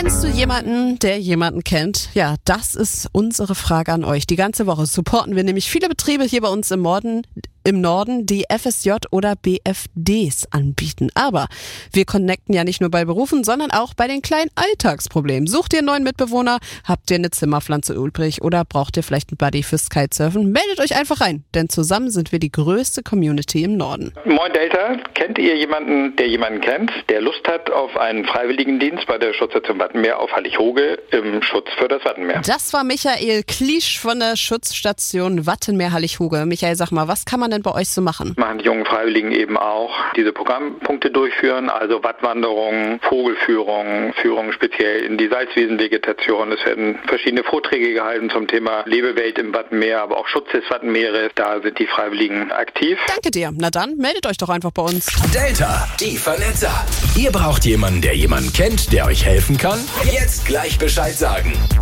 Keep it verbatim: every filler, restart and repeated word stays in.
Kennst du jemanden, der jemanden kennt? Ja, das ist unsere Frage an euch. Die ganze Woche supporten wir nämlich viele Betriebe hier bei uns im Norden, im Norden, die F S J oder B F Ds anbieten. Aber wir connecten ja nicht nur bei Berufen, sondern auch bei den kleinen Alltagsproblemen. Sucht ihr einen neuen Mitbewohner? Habt ihr eine Zimmerpflanze übrig? Oder braucht ihr vielleicht einen Buddy fürs Kitesurfen? Meldet euch einfach rein, denn zusammen sind wir die größte Community im Norden. Moin Delta, kennt ihr jemanden, der jemanden kennt, der Lust hat auf einen Freiwilligendienst bei der Schutzstation Wattenmeer auf Hallig-Hoge im Schutz für das Wattenmeer? Das war Michael Kliesch von der Schutzstation Wattenmeer Hallig-Hoge. Michael, sag mal, was kann man denn bei euch so machen? Machen die jungen Freiwilligen eben auch diese Programmpunkte durchführen, also Wattwanderungen, Vogelführungen, Führungen speziell in die Salzwiesenvegetation. Es werden verschiedene Vorträge gehalten zum Thema Lebewelt im Wattenmeer, aber auch Schutz des Wattenmeeres. Da sind die Freiwilligen aktiv. Danke dir. Na dann, meldet euch doch einfach bei uns. Delta, die Vernetzer. Ihr braucht jemanden, der jemanden kennt, der euch helfen kann? Jetzt gleich Bescheid sagen.